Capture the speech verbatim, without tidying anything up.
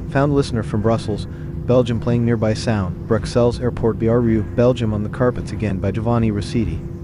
Found listener from Brussels, Belgium playing nearby sound. Bruxelles Airport B R U, Belgium on the carpets again by Giovanni Rossetti.